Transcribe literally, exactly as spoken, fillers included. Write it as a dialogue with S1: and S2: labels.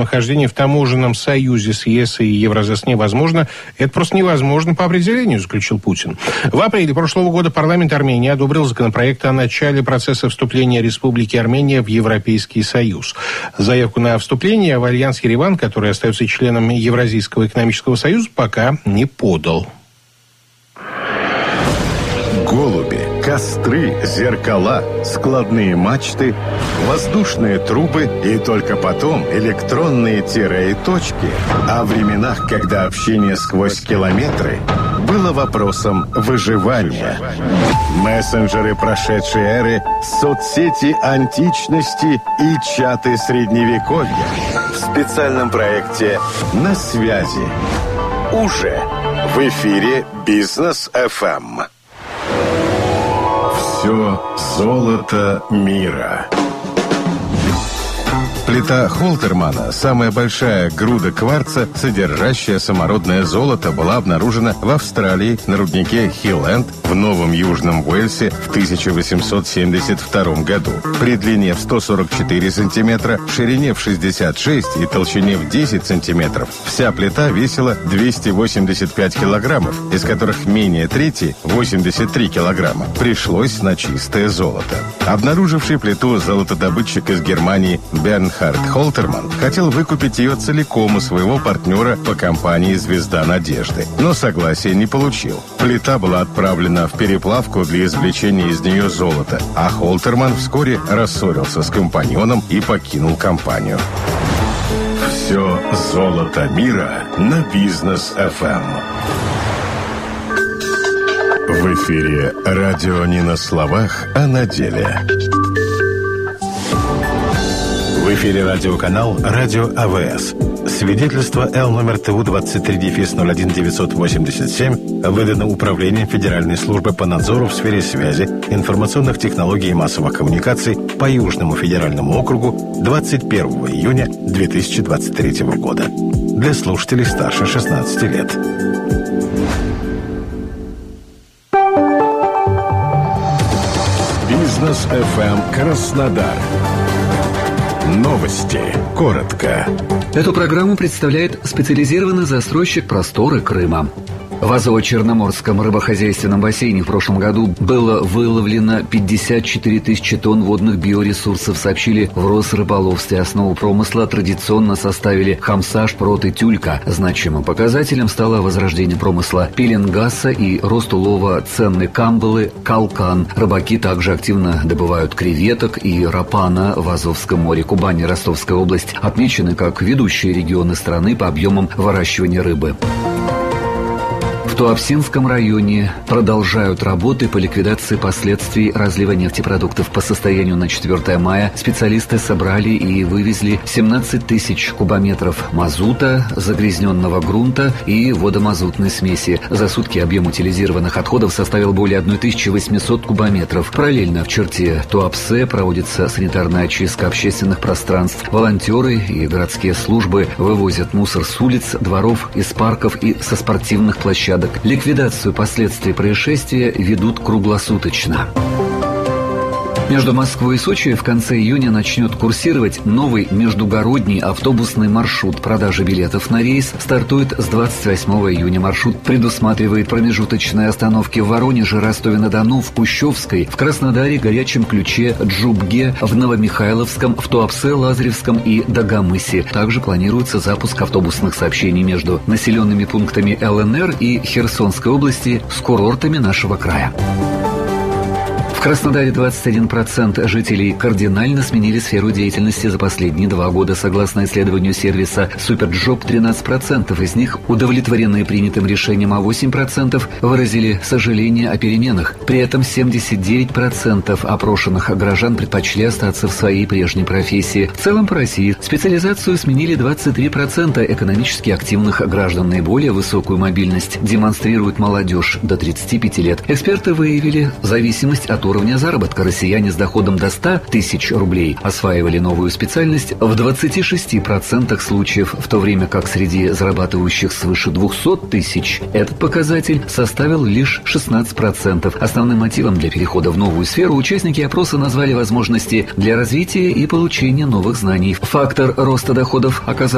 S1: Нахождение в таможенном союзе с ЕС и Евразес невозможно. Это просто невозможно по определению, заключил Путин. В апреле прошлого года парламент Армении одобрил законопроект о начале процесса вступления Республики Армения в Европейский Союз. Заявку на вступление в альянс Ереван, который остается членом Евразийского экономического союза, пока не подал.
S2: Голуби, костры, зеркала, складные мачты, воздушные трубы и только потом электронные тире и точки. О временах, когда общение сквозь километры было вопросом выживания. Мессенджеры прошедшей эры, соцсети античности и чаты средневековья. В специальном проекте «На связи». Уже в эфире Бизнес эф эм. Все золото мира. Плита Холтермана, самая большая груда кварца, содержащая самородное золото, была обнаружена в Австралии на руднике Хилленд в Новом Южном Уэльсе в тысяча восемьсот семьдесят втором году. При длине в сто сорок четыре сантиметра, ширине в шестьдесят шесть и толщине в десять сантиметров вся плита весила двести восемьдесят пять килограммов, из которых менее трети, восемьдесят три килограмма, пришлось на чистое золото. Обнаруживший плиту золотодобытчик из Германии Бернхард Холтерман хотел выкупить ее целиком у своего партнера по компании «Звезда Надежды», но согласия не получил. Плита была отправлена в переплавку для извлечения из нее золота, а Холтерман вскоре рассорился с компаньоном и покинул компанию. Все золото мира на Бизнес эф эм. В эфире радио не на словах, а на деле. В эфире радиоканал «Радио а вэ эс». Свидетельство Л номер Т У двадцать три ноль один девятьсот восемьдесят семь выдано Управлением Федеральной службы по надзору в сфере связи, информационных технологий и массовых коммуникаций по Южному федеральному округу двадцать первого июня две тысячи двадцать третьего года. Для слушателей старше шестнадцати лет. Бизнес эф эм Краснодар. Новости. Коротко.
S3: Эту программу представляет специализированный застройщик «Просторы Крыма». В Азово-Черноморском рыбохозяйственном бассейне в прошлом году было выловлено пятьдесят четыре тысячи тонн водных биоресурсов, сообщили в Росрыболовстве. Основу промысла традиционно составили хамса, шпрот и тюлька. Значимым показателем стало возрождение промысла пеленгаса и рост улова ценной камбалы калкан. Рыбаки также активно добывают креветок и рапана в Азовском море. Кубань и Ростовская область отмечены как ведущие регионы страны по объемам выращивания рыбы. В Туапсинском районе продолжают работы по ликвидации последствий разлива нефтепродуктов. По состоянию на четвёртое мая специалисты собрали и вывезли семнадцать тысяч кубометров мазута, загрязненного грунта и водомазутной смеси. За сутки объем утилизированных отходов составил более тысячи восьмисот кубометров. Параллельно в черте Туапсе проводится санитарная очистка общественных пространств. Волонтеры и городские службы вывозят мусор с улиц, дворов, из парков и со спортивных площадок. Ликвидацию последствий происшествия ведут круглосуточно. Между Москвой и Сочи в конце июня начнет курсировать новый междугородний автобусный маршрут. Продажа билетов на рейс стартует с двадцать восьмого июня. Маршрут предусматривает промежуточные остановки в Воронеже, Ростове-на-Дону, в Кущевской, в Краснодаре, Горячем Ключе, Джубге, в Новомихайловском, в Туапсе, Лазаревском и Дагомысе. Также планируется запуск автобусных сообщений между населенными пунктами Л Н Р и Херсонской области с курортами нашего края. В Краснодаре двадцать один процент жителей кардинально сменили сферу деятельности за последние два года. Согласно исследованию сервиса Суперджоп, тринадцать процентов из них удовлетворены принятым решением, а восемь процентов выразили сожаление о переменах. При этом семьдесят девять процентов опрошенных горожан предпочли остаться в своей прежней профессии. В целом по России специализацию сменили двадцать три процента экономически активных граждан. Наиболее высокую мобильность демонстрирует молодежь до тридцати пяти лет. Эксперты выявили зависимость от уровня заработка. Россияне с доходом до ста тысяч рублей осваивали новую специальность в двадцати шести процентах случаев, в то время как среди зарабатывающих свыше двухсот тысяч этот показатель составил лишь шестнадцать процентов. Основным мотивом для перехода в новую сферу участники опроса назвали возможности для развития и получения новых знаний. Фактор роста доходов оказался